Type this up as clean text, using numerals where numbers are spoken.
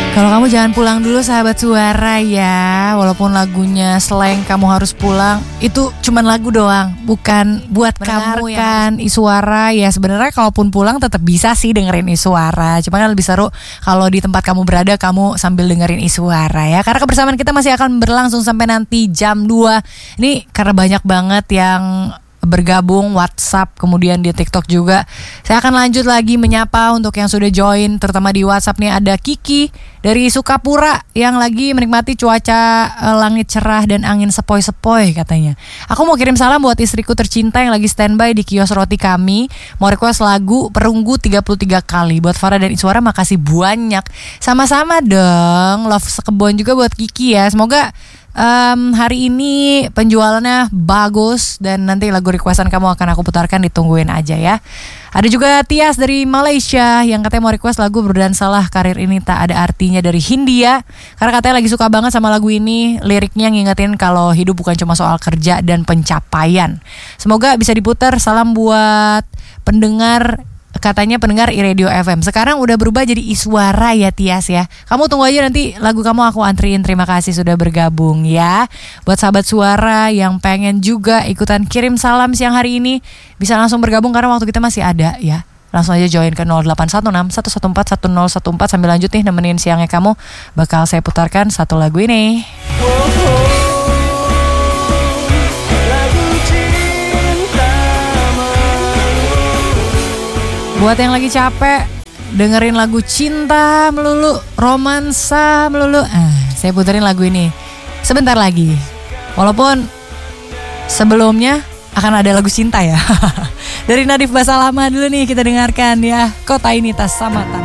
Kalau kamu jangan pulang dulu sahabat suara ya. Walaupun lagunya slang kamu harus pulang, itu cuman lagu doang, bukan buat kamu kan Iswara ya. Sebenarnya kalaupun pulang tetap bisa sih dengerin Iswara. Cuma kan lebih seru kalau di tempat kamu berada kamu sambil dengerin Iswara ya. Karena kebersamaan kita masih akan berlangsung sampai nanti jam 2. Ini karena banyak banget yang bergabung WhatsApp, kemudian di TikTok juga. Saya akan lanjut lagi menyapa untuk yang sudah join, terutama di WhatsApp nih ada Kiki dari Sukapura yang lagi menikmati cuaca langit cerah dan angin sepoi-sepoi katanya. Aku mau kirim salam buat istriku tercinta yang lagi standby di kios roti kami. Mau request lagu Perunggu 33 kali. Buat Farah dan Iswara makasih banyak. Sama-sama dong. Love sekebon juga buat Kiki ya. Semoga hari ini penjualannya bagus dan nanti lagu requestan kamu akan aku putarkan, ditungguin aja ya. Ada juga Tias dari Malaysia yang katanya mau request lagu Berdansalah Karir Ini Tak Ada Artinya dari Hindia. Karena katanya lagi suka banget sama lagu ini, liriknya ngingetin kalau hidup bukan cuma soal kerja dan pencapaian. Semoga bisa diputar. Salam buat pendengar, katanya pendengar iRadio FM. Sekarang udah berubah jadi Iswara ya Tias ya. Kamu tunggu aja nanti lagu kamu aku antriin. Terima kasih sudah bergabung ya. Buat sahabat suara yang pengen juga ikutan kirim salam siang hari ini, bisa langsung bergabung karena waktu kita masih ada ya. Langsung aja join ke 0816 114 1014 sambil lanjut nih nemenin siangnya kamu. Bakal saya putarkan satu lagu ini. Buat yang lagi capek dengerin lagu cinta melulu, romansa melulu, saya puterin lagu ini sebentar lagi. Walaupun sebelumnya akan ada lagu cinta ya. Dari Nadif Basalama dulu nih kita dengarkan ya. Kota Ini Tak Samata.